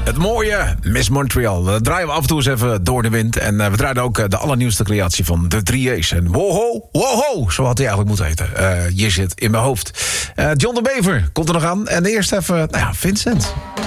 Het mooie Miss Montreal. Dat draaien we af en toe eens even door de wind. En we draaien ook de allernieuwste creatie van de 3A's. En woho, zo had hij eigenlijk moeten heten. Je zit in mijn hoofd. John de Bever komt er nog aan. En eerst even, Vincent.